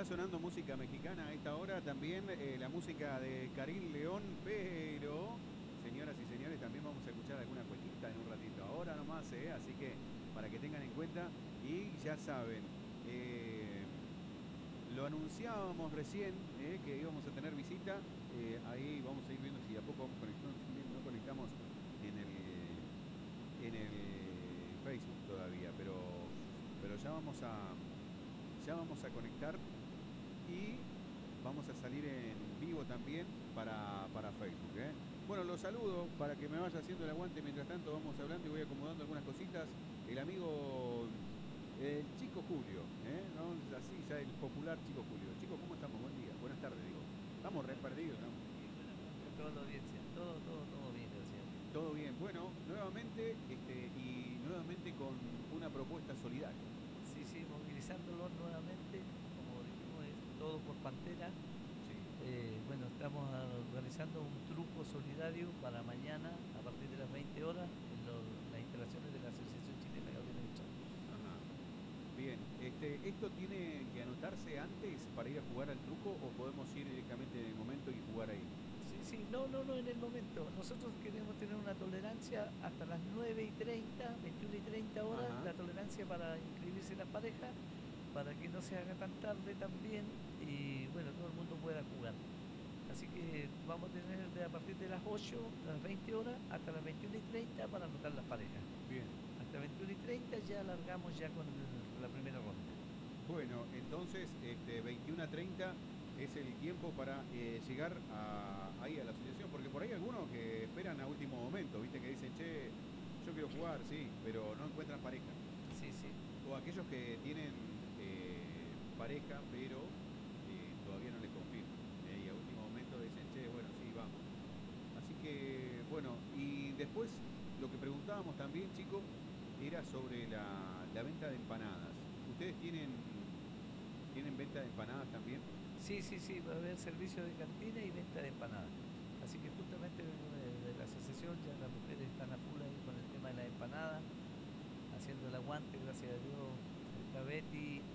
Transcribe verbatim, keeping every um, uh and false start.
está sonando música mexicana a esta hora, también eh, la música de Karim León, pero, señoras y señores, también vamos a escuchar alguna cuequita en un ratito, ahora nomás, eh, así que para que tengan en cuenta y ya saben, eh, lo anunciábamos recién eh, que íbamos a tener visita, eh, ahí vamos a ir viendo si de a poco vamos conectando también, no conectamos en el, en el Facebook todavía, pero, pero ya vamos a, ya vamos a conectar y vamos a salir en vivo también para, para Facebook. ¿eh? Bueno, los saludo para que me vaya haciendo el aguante. Mientras tanto vamos hablando y voy acomodando algunas cositas. El amigo, el chico Julio, ¿eh? ¿no? Así ya el popular chico Julio. Chicos, ¿cómo estamos? Buen día, buenas tardes, digo. Estamos Buenas re tardes, perdidos, buenas ¿no? tardes y buenas tardes a toda la audiencia. Todo, todo, todo bien, gracias a Dios. Todo bien. Bueno, nuevamente, este, y nuevamente con una propuesta solidaria. Sí, sí, movilizándolos nuevamente, como dijimos, es todo por Pantera. Sí. Eh, bueno, estamos organizando un truco solidario para mañana a partir de las veinte horas en, lo, en las instalaciones de la Asociación Chilena Gabriela Mistral. Ajá. Bien, este, ¿esto tiene que anotarse antes para ir a jugar al truco o podemos ir directamente en el momento y jugar ahí? Sí, sí, no, no, no, en el momento. Nosotros queremos tener una tolerancia hasta las nueve y treinta, veintiuna y treinta horas, Ajá. la tolerancia para inscribirse las parejas, para que no se haga tan tarde también y bueno, todo el mundo pueda jugar. Así que vamos a tener de a partir de las ocho, las veinte horas, hasta las veintiuna y treinta para anotar las parejas. Bien. Hasta veintiuna y treinta ya alargamos ya con el- la primera ronda. Bueno, entonces, este, veintiuna a treinta es el tiempo para eh, llegar a, ahí a la asociación, porque por ahí algunos que esperan a último momento, ¿viste? Que dicen, che, yo quiero jugar, sí, pero no encuentran pareja. Sí, sí. O aquellos que tienen eh, pareja, pero eh, todavía no les confirman. ¿eh? Y a último momento dicen, che, bueno, sí, vamos. Así que, bueno, y después lo que preguntábamos también, chicos, era sobre la, la venta de empanadas. ¿Ustedes tienen, tienen venta de empanadas también? Sí, sí, sí, va a haber servicio de cantina y venta de empanadas. Así que justamente vengo de, de la asociación, ya las mujeres están a full ahí con el tema de las empanadas, haciendo el aguante, gracias a Dios. Está Betty,